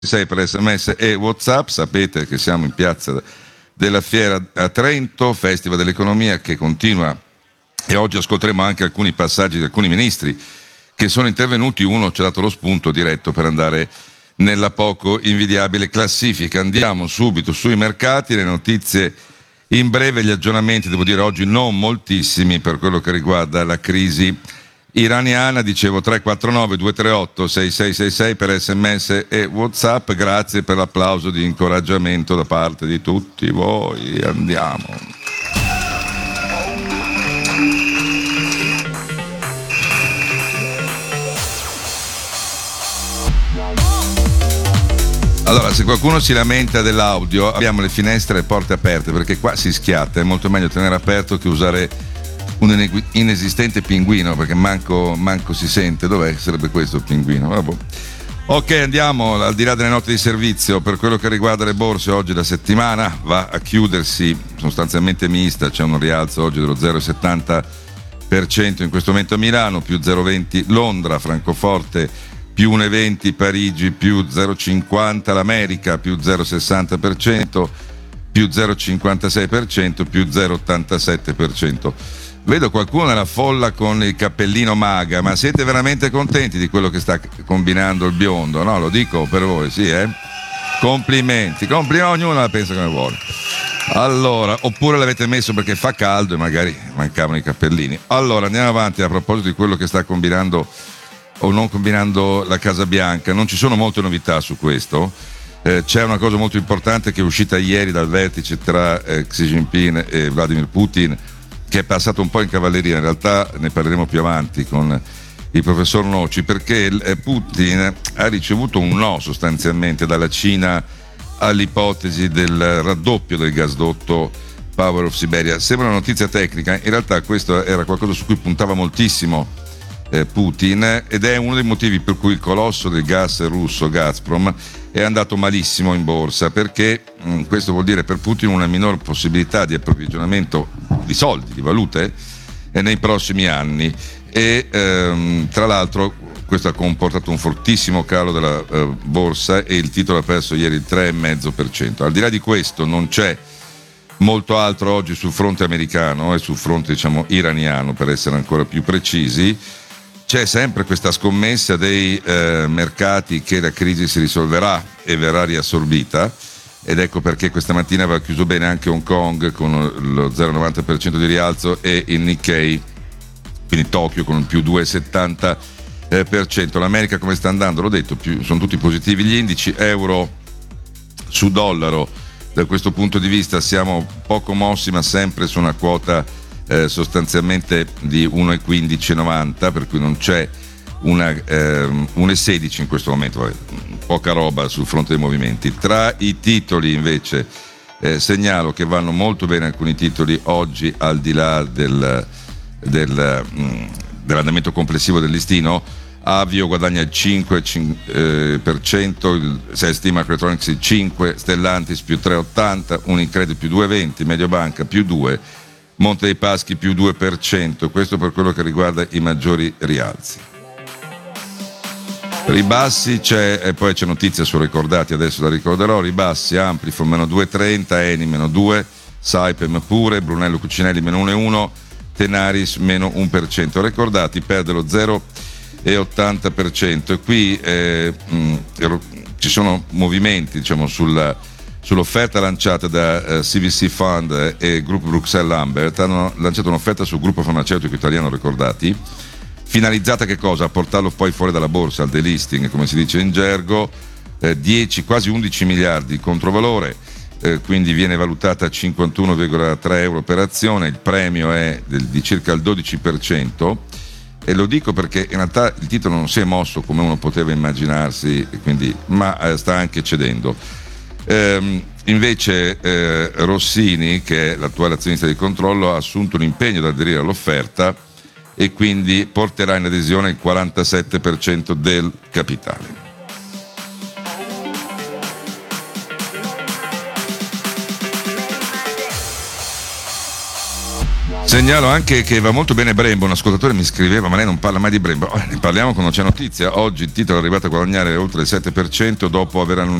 6 per SMS e WhatsApp. Sapete che siamo in piazza della Fiera a Trento, Festival dell'Economia che continua, e oggi ascolteremo anche alcuni passaggi di alcuni ministri che sono intervenuti. Uno ci ha dato lo spunto diretto per andare nella poco invidiabile classifica. Andiamo subito sui mercati, le notizie in breve, gli aggiornamenti, devo dire oggi non moltissimi per quello che riguarda la crisi iraniana. Dicevo 349 238 6666 per SMS e WhatsApp. Grazie per l'applauso di incoraggiamento da parte di tutti voi. Andiamo. Allora, se qualcuno si lamenta dell'audio, abbiamo le finestre e le porte aperte perché qua si schiatta, è molto meglio tenere aperto che usare un inesistente pinguino, perché manco si sente. Dov'è? Sarebbe questo il pinguino. Vabbè. Ok, andiamo al di là delle note di servizio. Per quello che riguarda le borse, oggi la settimana va a chiudersi sostanzialmente mista. C'è un rialzo oggi dello 0,70% in questo momento a Milano, più 0,20 Londra, Francoforte più 1,20, Parigi più 0,50, l'America più 0,60%, più 0,56%, più 0,87%. Vedo qualcuno nella folla con il cappellino MAGA, ma siete veramente contenti di quello che sta combinando il biondo? No, lo dico per voi, sì, Complimenti, ognuno la pensa come vuole. Allora, oppure l'avete messo perché fa caldo e magari mancavano i cappellini. Allora, andiamo avanti. A proposito di quello che sta combinando o non combinando la Casa Bianca, non ci sono molte novità su questo. C'è una cosa molto importante che è uscita ieri dal vertice tra Xi Jinping e Vladimir Putin, che è passato un po' in cavalleria. In realtà ne parleremo più avanti con il professor Noci, perché Putin ha ricevuto un no sostanzialmente dalla Cina all'ipotesi del raddoppio del gasdotto Power of Siberia. Sembra una notizia tecnica, in realtà questo era qualcosa su cui puntava moltissimo Putin, ed è uno dei motivi per cui il colosso del gas russo Gazprom è andato malissimo in borsa, perché questo vuol dire per Putin una minor possibilità di approvvigionamento di soldi, di valute nei prossimi anni, e tra l'altro questo ha comportato un fortissimo calo della borsa, e il titolo ha perso ieri il 3,5%. Al di là di questo non c'è molto altro oggi sul fronte americano e sul fronte, diciamo, iraniano, per essere ancora più precisi. C'è sempre questa scommessa dei mercati che la crisi si risolverà e verrà riassorbita, ed ecco perché questa mattina aveva chiuso bene anche Hong Kong con lo 0,90% di rialzo, e il Nikkei, quindi Tokyo, con il più 2,70%. L'America come sta andando? L'ho detto, sono tutti positivi gli indici. Euro su dollaro, da questo punto di vista siamo poco mossi, ma sempre su una quota sostanzialmente di 1,1590, per cui non c'è 1,16 in questo momento. Poca roba sul fronte dei movimenti. Tra i titoli invece segnalo che vanno molto bene alcuni titoli oggi, al di là dell'andamento complessivo del listino. Avio guadagna il 5%, il Sistema Microelectronics il 5%, Stellantis più 3,80%, Unicredit più 2,20%, Mediobanca più 2%, Monte dei Paschi più 2%. Questo per quello che riguarda i maggiori rialzi. Ribassi e poi c'è notizia su Ricordati, adesso la ricorderò. Ribassi: Amplifon meno 2,30, Eni meno 2, Saipem pure, Brunello Cucinelli meno 1,1, Tenaris meno 1%. Ricordati perde lo 0,80%, e qui ci sono movimenti, diciamo, sull'offerta lanciata da CVC Fund e Gruppo Bruxelles Lambert. Hanno lanciato un'offerta sul gruppo farmaceutico italiano Ricordati, finalizzata a che cosa? A portarlo poi fuori dalla borsa, al delisting, come si dice in gergo. 10, quasi 11 miliardi di controvalore, quindi viene valutata a 51,3 euro per azione. Il premio è di circa il 12%, e lo dico perché in realtà il titolo non si è mosso come uno poteva immaginarsi, ma sta anche cedendo. Invece Rossini, che è l'attuale azionista di controllo, ha assunto un impegno ad aderire all'offerta, e quindi porterà in adesione il 47% del capitale. Segnalo anche che va molto bene Brembo, un ascoltatore mi scriveva ma lei non parla mai di Brembo, ne parliamo quando c'è notizia. Oggi il titolo è arrivato a guadagnare oltre il 7% dopo aver annunciato